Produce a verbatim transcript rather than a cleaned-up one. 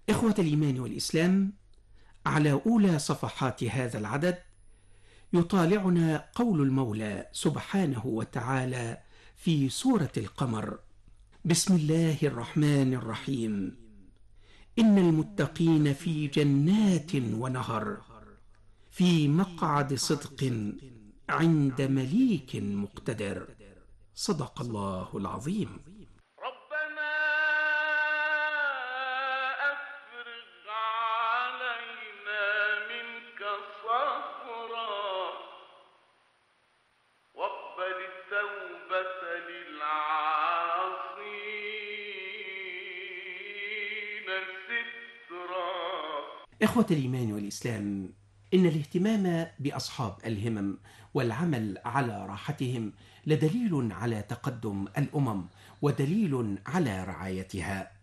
إخوة الإيمان والإسلام، على أولى صفحات هذا العدد يطالعنا قول المولى سبحانه وتعالى في سورة القمر: بسم الله الرحمن الرحيم. إن المتقين في جنات ونهر في مقعد صدق عند مليك مقتدر. صدق الله العظيم. ربنا أفرغ علينا منك صبرا واقبل التوبة للعاصين سترا. إخوة الإيمان والإسلام، إن الاهتمام بأصحاب الهمم والعمل على راحتهم لدليل على تقدم الأمم ودليل على رعايتها.